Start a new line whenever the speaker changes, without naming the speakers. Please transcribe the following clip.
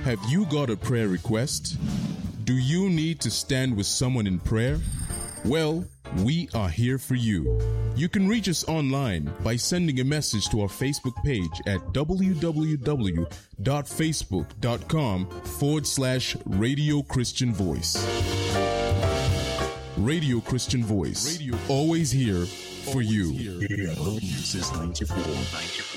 Have you got a prayer request? Do you need to stand with someone in prayer? Well, we are here for you. You can reach us online by sending a message to our Facebook page at www.facebook.com/Radio Christian Voice. Radio Christian Voice. Always here for you.
Since 94.